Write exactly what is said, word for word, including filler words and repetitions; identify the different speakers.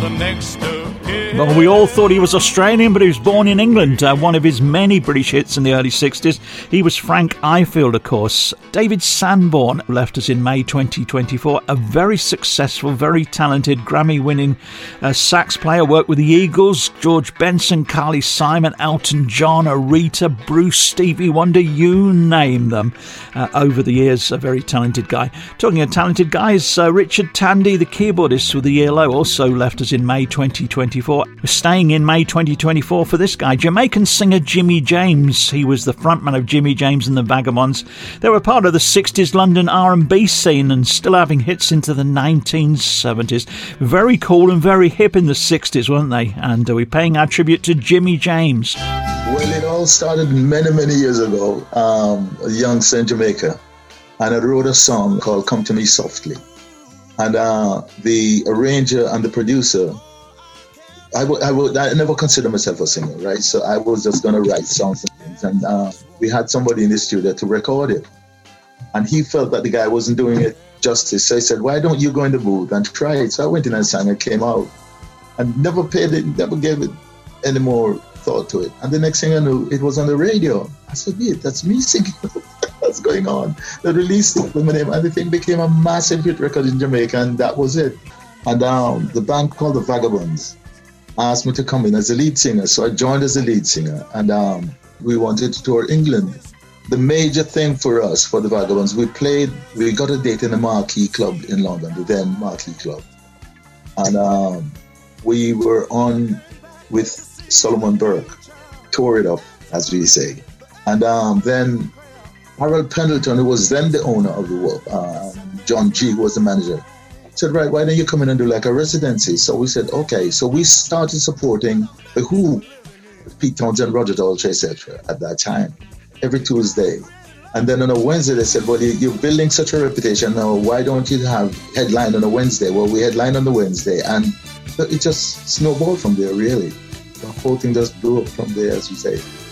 Speaker 1: the next of kin.
Speaker 2: Well, we all thought he was Australian, but he was born in England. Uh, one of his many British hits in the early sixties. He was Frank Ifield, of course. David Sanborn left us in May twenty twenty-four. A very successful, very talented Grammy-winning uh, sax player. Worked with the Eagles, George Benson, Carly Simon, Elton John, Aretha, Bruce, Stevie Wonder, you name them. Uh, over the years, a very talented guy. Talking of talented guys, uh, Richard Tandy, the keyboardist with the E L O, also left us in May twenty twenty-four. We're staying in May twenty twenty-four for this guy, Jamaican singer Jimmy James. He was the frontman of Jimmy James and the Vagabonds. They were part of the sixties London R and B scene and still having hits into the nineteen seventies. Very cool and very hip in the sixties, weren't they? And uh, we're paying our tribute to Jimmy James.
Speaker 3: Well, it all started many, many years ago. Um, a youngster in Jamaica. And I wrote a song called Come to Me Softly. And uh, the arranger and the producer, I, w- I, w- I never considered myself a singer, right? So I was just going to write songs and things. And uh, we had somebody in the studio to record it. And he felt that the guy wasn't doing it justice. So he said, why don't you go in the booth and try it? So I went in and sang and came out. And never paid it, never gave it any more thought to it. And the next thing I knew, it was on the radio. I said, yeah, that's me singing. What's going on? They released it with my name, and the thing became a massive hit record in Jamaica, and that was it. And um, the band called the Vagabonds asked me to come in as a lead singer, so I joined as a lead singer, and um, we wanted to tour England. The major thing for us, for the Vagabonds, we played, we got a date in the Marquee Club in London, the then Marquee Club. And um, we were on with Solomon Burke, tore it up, as we say. And um, then Harold Pendleton, who was then the owner of the Wolf, uh, John G, who was the manager, said, right, why don't you come in and do like a residency? So we said, okay. So we started supporting The Who, Pete Townsend, Roger Daltrey, et cetera at that time, every Tuesday. And then on a Wednesday, they said, well, you're building such a reputation now, why don't you have headline on a Wednesday? Well, we headlined on the Wednesday, and it just snowballed from there, really. The whole thing just blew up from there, as you say.